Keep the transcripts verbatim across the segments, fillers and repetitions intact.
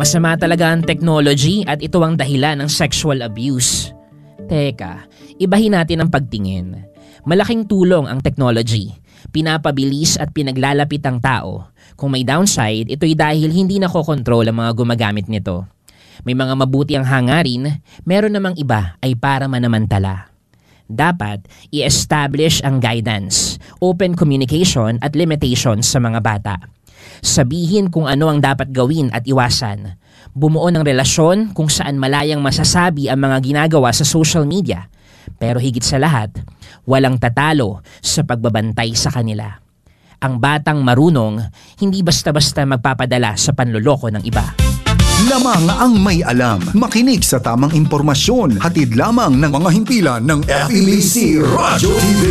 Masama talaga ang technology at ito ang dahilan ng sexual abuse. Teka, ibahin natin ang pagtingin. Malaking tulong ang technology. Pinapabilis at pinaglalapit ang tao. Kung may downside, ito'y dahil hindi nakokontrol ang mga gumagamit nito. May mga mabuti ang hangarin, meron namang iba ay para manamantala. Dapat i-establish ang guidance, open communication at limitations sa mga bata. Sabihin kung ano ang dapat gawin at iwasan. Bumuo ng relasyon kung saan malayang masasabi ang mga ginagawa sa social media. Pero higit sa lahat, walang tatalo sa pagbabantay sa kanila. Ang batang marunong, hindi basta-basta magpapadala sa panloloko ng iba. Lamang ang may alam. Makinig sa tamang impormasyon. Hatid lamang ng mga himpilan ng F E B C Radyo T V.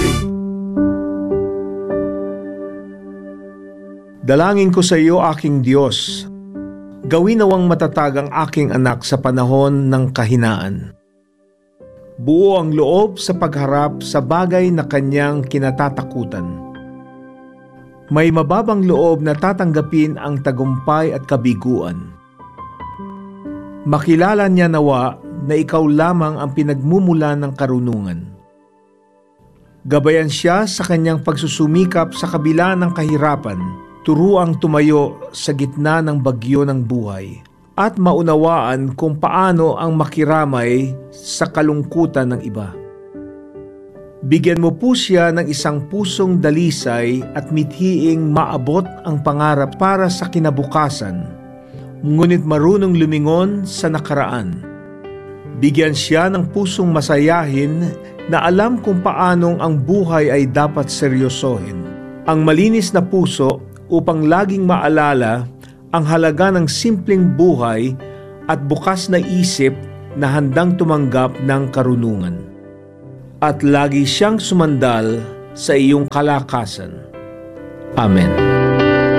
Dalangin ko sa iyo, aking Diyos. Gawin nawang matatag ang aking anak sa panahon ng kahinaan. Buo ang loob sa pagharap sa bagay na kanyang kinatatakutan. May mababang loob na tatanggapin ang tagumpay at kabiguan. Makilala niya nawa na ikaw lamang ang pinagmumula ng karunungan. Gabayan siya sa kanyang pagsusumikap sa kabila ng kahirapan, turuang tumayo sa gitna ng bagyo ng buhay, at maunawaan kung paano ang makiramay sa kalungkutan ng iba. Bigyan mo po siya ng isang pusong dalisay at mithiing maabot ang pangarap para sa kinabukasan, ngunit marunong lumingon sa nakaraan. Bigyan siya ng pusong masayahin na alam kung paanong ang buhay ay dapat seryosohin. Ang malinis na puso upang laging maalala ang halaga ng simpleng buhay at bukas na isip na handang tumanggap ng karunungan. At lagi siyang sumandal sa iyong kalakasan. Amen.